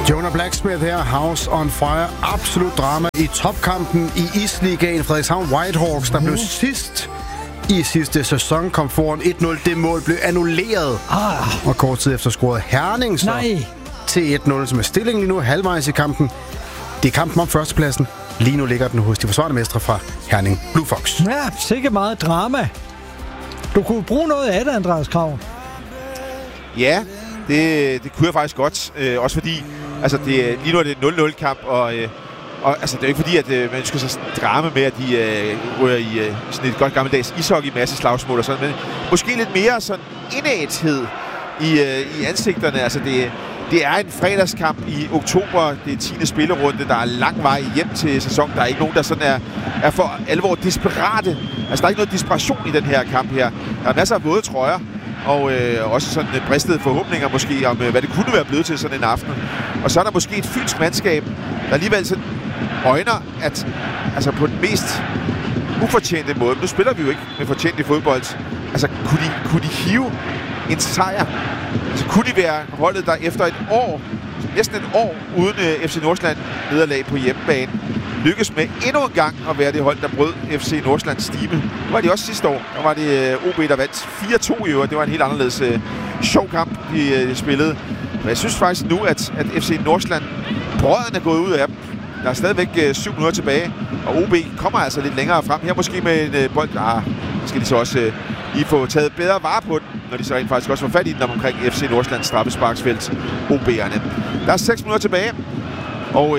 Jonah Blacksmith her, House on Fire. Absolut drama i topkampen i Isligaen. Frederikshavn Whitehawks, der blev sidst i sidste sæson, kom foran 1-0. Det mål blev annulleret. Og kort tid efter scorede Herning så til 1-0, som er stillingen lige nu halvvejs i kampen. Det er kampen om førstepladsen. Lige nu ligger den hos de forsvarende mestre fra Herning Blue Fox. Ja, sikkert meget drama. Du kunne bruge noget af det, Andreas Krav. Ja, det kunne jeg faktisk godt. Også fordi, altså lige nu er det en 0-0-kamp, og altså, det er jo ikke fordi, at man skal så drame med, at de rører i sådan et godt gammeldags ishockey, masse slagsmål og sådan, men måske lidt mere sådan indæthed i ansigterne. Altså, det er en fredagskamp i oktober. Det er 10. spillerunde. Der er lang vej hjem til sæsonen. Der er ikke nogen, der sådan er for alvor desperate. Altså, der er ikke noget desperation i den her kamp her. Der er masser af våde trøjer, og også sådan bristede forhåbninger måske om, hvad det kunne være blevet til sådan en aften. Og så er der måske et fynsk mandskab, der alligevel sådan øjner, at altså på den mest ufortjente måde, nu spiller vi jo ikke med fortjent i fodbold, altså kunne de hive en sejr? Altså kunne de være holdet, der efter et år, næsten et år uden FC Nordsjælland nederlag på hjemmebane, lykkes med endnu en gang at være det hold, der brød FC Nordsjællands stime. Det var de også sidste år. Der var det OB, der vandt 4-2 i øvrigt. Det var en helt anderledes sjov kamp, de spillede. Men jeg synes faktisk nu, at FC Nordsjælland, brøden er gået ud af dem. Der er stadigvæk 7 minutter tilbage, og OB kommer altså lidt længere frem. Her måske med en bold. Skal de så også lige få taget bedre vare på den, når de så rent faktisk også får fat i den omkring FC Nordsjællands straffesparksfelt, OB'erne. Der er 6 minutter tilbage, og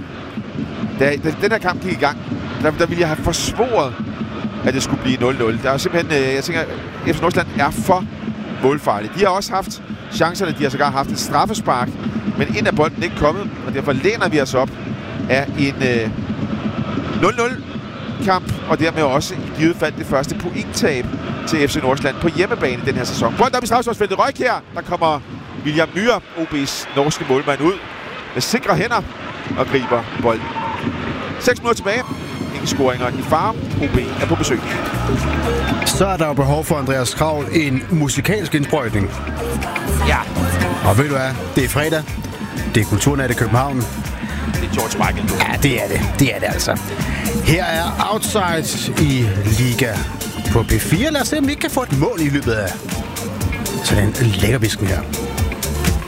da den her kamp gik i gang, der ville jeg have forsvoret, at det skulle blive 0-0. Der er simpelthen, jeg tænker, FC Nordsjælland er for målfarlig. De har også haft chancerne, de har sågar haft et straffespark, men ind er bolden ikke kommet, og derfor læner vi os op af en 0-0-kamp, og dermed også i givet fald det første pointtab til FC Nordsjælland på hjemmebane i den her sæson. Bolden op i straffesparksfeltet. Røg her. Der kommer William Myhre, OB's norske målmand, ud med sikre hænder og griber bolden. 6 minutter tilbage. Ingen scoringer i Farum. OB er på besøg. Så er der jo behov for Andreas Kravl en musikalsk indsprøjtning. Ja. Og ved du hvad? Det er fredag. Det er Kulturnat i København. Det er George Michael. Ja, det er det. Det er det altså. Her er Outside i Liga på P4. Lad os se, om vi ikke kan få et mål i løbet af sådan en lækkerbisken her.